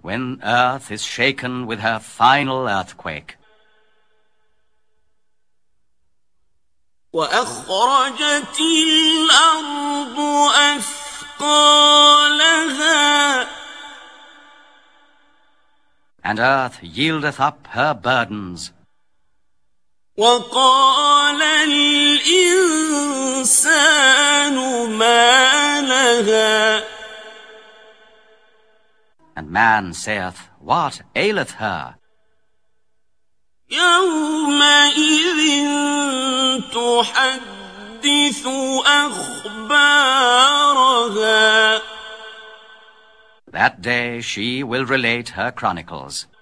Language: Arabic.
when earth is shaken with her final earthquake. وأخرجت الأرض أثقالها And earth yieldeth up her burdens. وقال الإنسان ما لها And man saith, What aileth her? يومئذ تحدث أخبارها That day she will relate her chronicles.